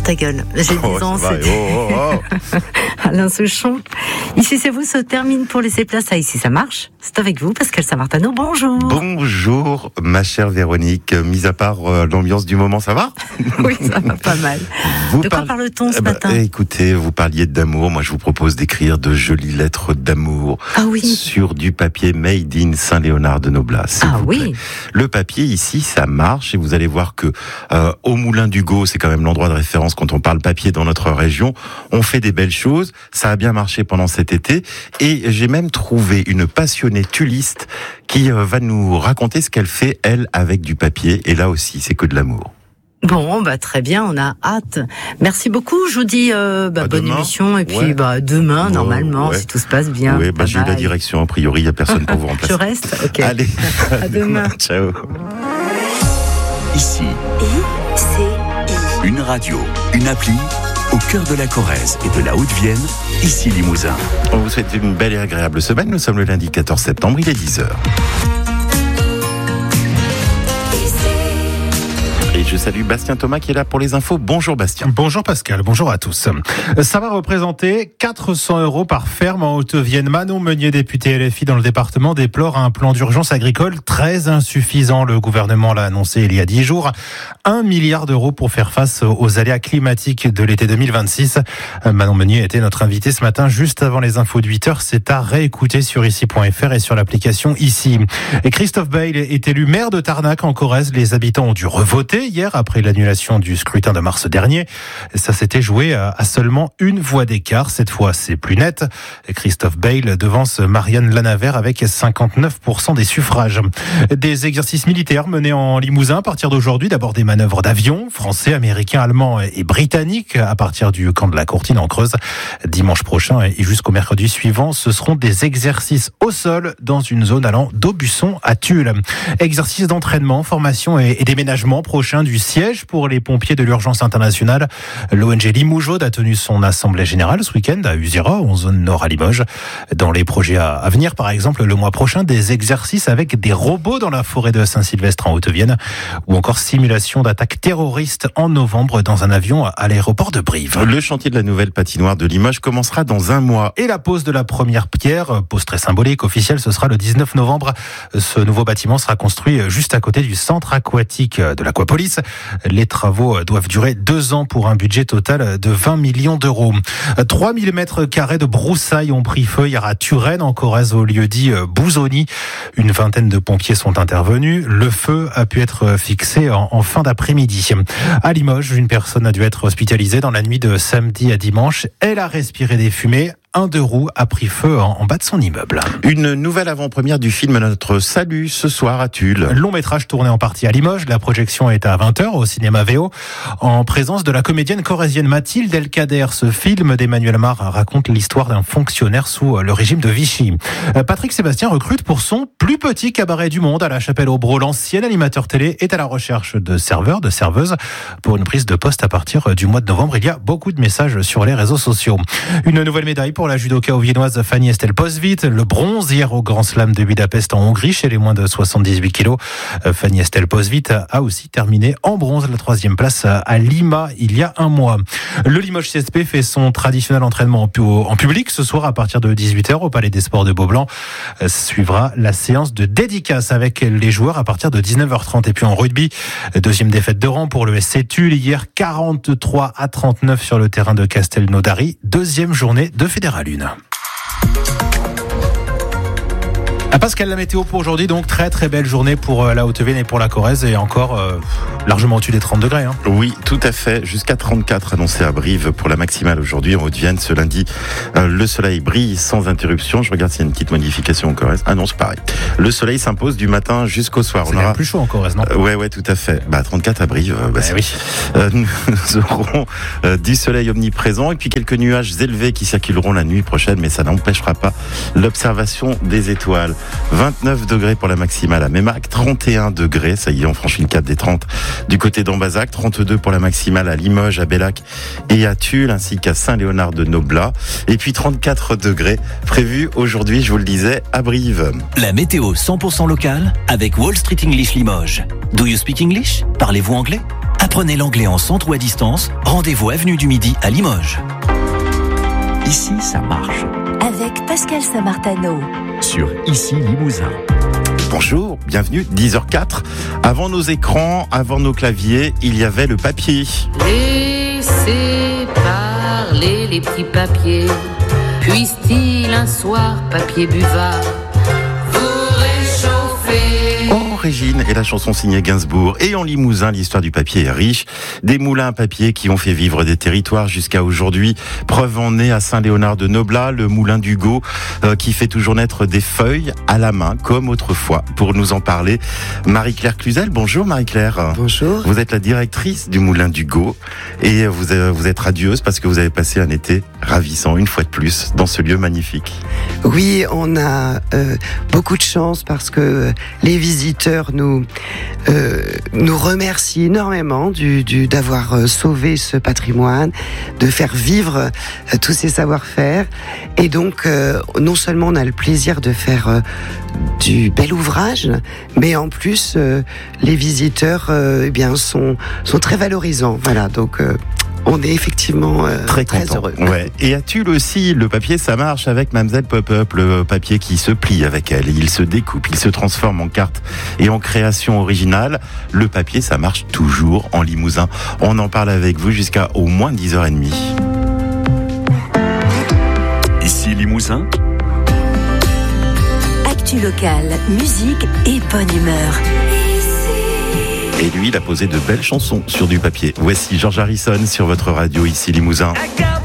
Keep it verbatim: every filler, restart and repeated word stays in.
ta gueule. J'ai dix Oh, ans, ça va, c'est oh, oh, oh. Alain Souchon. Ici c'est vous se termine pour laisser place à Ici ça marche. C'est avec vous Pascal Samartano. Bonjour. Bonjour ma chère Véronique. Mis à part euh, l'ambiance du moment, ça va? Oui, ça va pas mal. Vous De quoi parle- parle-t-on ce Eh ben, matin? Écoutez, vous parliez d'amour. Moi, je vous propose d'écrire de jolies lettres d'amour Ah oui. sur du papier made in Saint-Léonard de Noblat. s'il Ah vous oui. plaît. Le papier ici, ça marche et vous allez voir que euh, au Moulin d'Hugo, c'est quand même l'endroit de référence quand on parle papier dans notre région. On fait des belles choses. Ça a bien marché pendant cet été et j'ai même trouvé une passionnée tulliste qui euh, va nous raconter ce qu'elle fait elle avec du papier. Et là aussi, c'est que de l'amour. Bon, bah très bien, on a hâte. Merci beaucoup. Je vous dis euh, bah, À bonne demain. émission et puis Ouais. bah demain Ouais, normalement ouais. si tout se passe bien. Oui, bah, j'ai eu la Bye. direction. A priori, il n'y a personne pour vous remplacer. Je reste. Ok. Allez, À demain. Ciao. Ici, une radio, une appli, au cœur de la Corrèze et de la Haute-Vienne, ici Limousin. On vous souhaite une belle et agréable semaine. Nous sommes le lundi quatorze septembre, il est dix heures. Et je salue Bastien Thomas qui est là pour les infos. Bonjour Bastien. Bonjour Pascal, bonjour à tous. Ça va représenter quatre cents euros par ferme en Haute-Vienne. Manon Meunier, députée L F I dans le département, déplore un plan d'urgence agricole très insuffisant. Le gouvernement l'a annoncé il y a dix jours. Un milliard d'euros pour faire face aux aléas climatiques de l'été deux mille vingt-six. Manon Meunier était notre invitée ce matin juste avant les infos de huit heures. C'est à réécouter sur ici point f r et sur l'application Ici. Et Christophe Bayle est élu maire de Tarnac en Corrèze. Les habitants ont dû revoter hier après l'annulation du scrutin de mars dernier. Ça s'était joué à seulement une voix d'écart. Cette fois, c'est plus net. Christophe Bayle devance Marianne Lanavert avec cinquante-neuf pour cent des suffrages. Des exercices militaires menés en Limousin à partir d'aujourd'hui. D'abord des manœuvres d'avions français, américains, allemands et britanniques à partir du camp de la Courtine en Creuse. Dimanche prochain et jusqu'au mercredi suivant, ce seront des exercices au sol dans une zone allant d'Aubusson à Tulle. Exercices d'entraînement, formation et déménagement prochain du siège pour les pompiers de l'urgence internationale. L'O N G Limoujaude a tenu son assemblée générale ce week-end à Usira, en zone nord à Limoges. Dans les projets à venir, par exemple, le mois prochain, des exercices avec des robots dans la forêt de Saint-Sylvestre en Haute-Vienne, ou encore simulation d'attaque terroriste en novembre dans un avion à l'aéroport de Brive. Le chantier de la nouvelle patinoire de Limoges commencera dans un mois. Et la pose de la première pierre, pose très symbolique, officielle, ce sera le dix-neuf novembre. Ce nouveau bâtiment sera construit juste à côté du centre aquatique de l'Aquapolis. Les travaux doivent durer deux ans pour un budget total de vingt millions d'euros. trois mille mètres carrés de broussailles ont pris feu hier à Turenne, en Corrèze, au lieu dit Bouzoni. Une vingtaine de pompiers sont intervenus. Le feu a pu être fixé en, en fin d'après-midi. À Limoges, une personne a dû être hospitalisée dans la nuit de samedi à dimanche. Elle a respiré des fumées. Un deux roues a pris feu en, en bas de son immeuble. Une nouvelle avant-première du film Notre Salut ce soir à Tulle. Long métrage tourné en partie à Limoges. La projection est à vingt heures au cinéma V O en présence de la comédienne corrézienne Mathilde Elkader. Ce film d'Emmanuel Mar raconte l'histoire d'un fonctionnaire sous le régime de Vichy. Patrick Sébastien recrute pour son plus petit cabaret du monde à la Chapelle-Aubreau. L'ancien animateur télé est à la recherche de serveurs, de serveuses pour une prise de poste à partir du mois de novembre. Il y a beaucoup de messages sur les réseaux sociaux. Une nouvelle médaille pour la judoka viennoise Fanny Estelle Posvit, le bronze hier au Grand Slam de Budapest en Hongrie chez les moins de soixante-dix-huit kilos. Fanny Estelle Posvit a aussi terminé en bronze, la troisième place à Lima il y a un mois. Le Limoges C S P fait son traditionnel entraînement en public ce soir à partir de dix-huit heures au Palais des Sports de Beaublanc. Suivra la séance de dédicace avec les joueurs à partir de dix-neuf heures trente. Et puis en rugby, deuxième défaite de rang pour le S C Tulle hier, quarante-trois à trente-neuf sur le terrain de Castelnaudary. Deuxième journée de Fédéralune. À Pascal, la météo pour aujourd'hui, donc très très belle journée pour la Haute-Vienne et pour la Corrèze et encore euh, largement au-dessus des trente degrés. Hein. Oui, tout à fait. Jusqu'à trente-quatre annoncé à Brive pour la maximale aujourd'hui en Haute-Vienne. Ce lundi, euh, le soleil brille sans interruption. Je regarde s'il y a une petite modification en Corrèze. Ah non, c'est pareil. Le soleil s'impose du matin jusqu'au soir. C'est On aura plus chaud en Corrèze, non euh, Ouais, ouais, tout à fait. Bah trente-quatre à Brive. Euh, bah, eh oui. euh, nous aurons euh, du soleil omniprésent et puis quelques nuages élevés qui circuleront la nuit prochaine, mais ça n'empêchera pas l'observation des étoiles. vingt-neuf degrés pour la maximale à Mémac, trente et un degrés, ça y est, on franchit le cap des trente du côté d'Ambazac, trente-deux pour la maximale à Limoges, à Bellac et à Tulle, ainsi qu'à Saint-Léonard de Noblat, et puis trente-quatre degrés prévus aujourd'hui, je vous le disais, à Brive. La météo cent pour cent locale avec Wall Street English Limoges. Do you speak English? Parlez-vous anglais? Appelez Apprenez l'anglais en centre ou à distance. Rendez-vous avenue du Midi à Limoges. Ici, ça marche. Avec Pascal Samartano. Sur Ici Limousin. Bonjour, bienvenue, dix heures quatre. Avant nos écrans, avant nos claviers, il y avait le papier. Laissez parler les petits papiers. Puisse-t-il un soir, papier buvard, vous réchauffer? Oh, Régine et la chanson signée Gainsbourg. Et en Limousin, l'histoire du papier est riche. Des moulins à papier qui ont fait vivre des territoires jusqu'à aujourd'hui. Preuve en est à Saint-Léonard de Noblat, le moulin d'Hugo, euh, qui fait toujours naître des feuilles à la main, comme autrefois. Pour nous en parler, Marie-Claire Cluzel. Bonjour Marie-Claire. Bonjour. Vous êtes la directrice du moulin d'Hugo et vous, euh, vous êtes radieuse parce que vous avez passé un été ravissant, une fois de plus, dans ce lieu magnifique. Oui, on a euh, beaucoup de chance parce que les visiteurs nous euh, nous remercient énormément du, du d'avoir euh, sauvé ce patrimoine, de faire vivre euh, tous ces savoir-faire. Et donc, euh, non seulement on a le plaisir de faire euh, du bel ouvrage, mais en plus, euh, les visiteurs, euh, eh bien, sont sont très valorisants. Voilà, donc. Euh, On est effectivement euh, très, très content. heureux. Ouais. Et à Tulle aussi, le papier, ça marche avec Mademoiselle Pop-Up, le papier qui se plie avec elle. Il se découpe, il se transforme en carte et en création originale. Le papier, ça marche toujours en Limousin. On en parle avec vous jusqu'à au moins dix heures trente. Ici Limousin. Actu locale, musique et bonne humeur. Et lui, il a posé de belles chansons sur du papier. Voici George Harrison sur votre radio Ici Limousin.